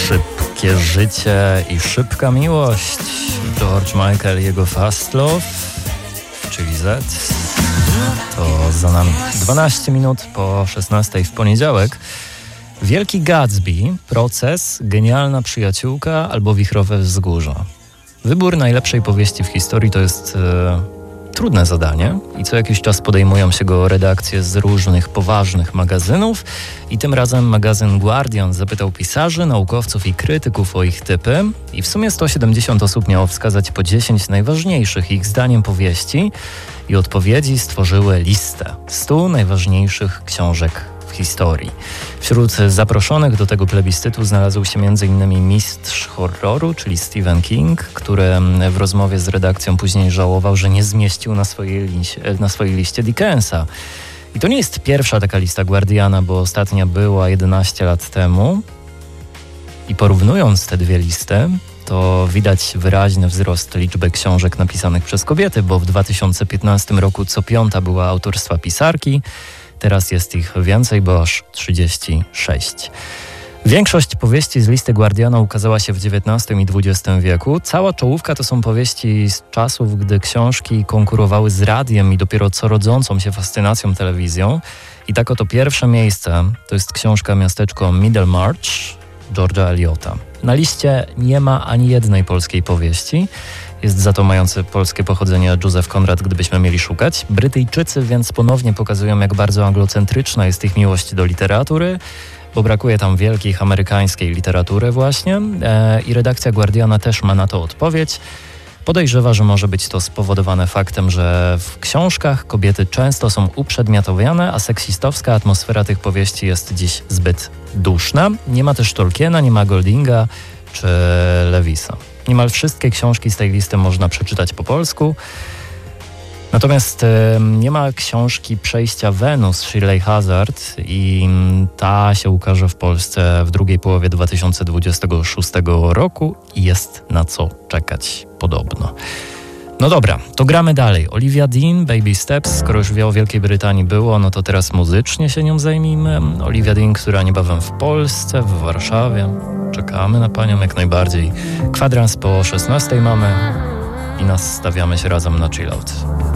Szybkie życie i szybka miłość. George Michael, jego Fast Love, czyli Z. To za nami 12 minut po 16 w poniedziałek. Wielki Gatsby, Proces, Genialna przyjaciółka albo Wichrowe wzgórza. Wybór najlepszej powieści w historii to jest trudne zadanie i co jakiś czas podejmują się go redakcje z różnych poważnych magazynów i tym razem magazyn Guardian zapytał pisarzy, naukowców i krytyków o ich typy i w sumie 170 osób miało wskazać po 10 najważniejszych ich zdaniem powieści i odpowiedzi stworzyły listę 100 najważniejszych książek w historii. Wśród zaproszonych do tego plebiscytu znalazł się m.in. mistrz horroru, czyli Stephen King, który w rozmowie z redakcją później żałował, że nie zmieścił na swojej liście Dickensa. I to nie jest pierwsza taka lista Guardiana, bo ostatnia była 11 lat temu. I porównując te dwie listy, to widać wyraźny wzrost liczby książek napisanych przez kobiety, bo w 2015 roku co piąta była autorstwa pisarki. Teraz jest ich więcej, bo aż 36. Większość powieści z listy Guardiana ukazała się w XIX i XX wieku. Cała czołówka to są powieści z czasów, gdy książki konkurowały z radiem i dopiero co rodzącą się fascynacją telewizją. I tak oto pierwsze miejsce to jest książka Miasteczko Middlemarch George'a Eliota. Na liście nie ma ani jednej polskiej powieści. Jest za to mający polskie pochodzenie Józef Konrad, gdybyśmy mieli szukać. Brytyjczycy więc ponownie pokazują, jak bardzo anglocentryczna jest ich miłość do literatury, bo brakuje tam wielkiej amerykańskiej literatury właśnie i redakcja Guardiana też ma na to odpowiedź. Podejrzewa, że może być to spowodowane faktem, że w książkach kobiety często są uprzedmiotowiane, a seksistowska atmosfera tych powieści jest dziś zbyt duszna. Nie ma też Tolkiena, nie ma Goldinga czy Lewisa. Niemal wszystkie książki z tej listy można przeczytać po polsku. Natomiast nie ma książki Przejścia Wenus Shirley Hazard i ta się ukaże w Polsce w drugiej połowie 2026 roku i jest na co czekać podobno. No dobra, to gramy dalej. Olivia Dean, Baby Steps. Skoro już o Wielkiej Brytanii było, no to teraz muzycznie się nią zajmijmy. Olivia Dean, która niebawem w Polsce, w Warszawie. Czekamy na panią jak najbardziej. Kwadrans po 16 mamy i nastawiamy się razem na chillout.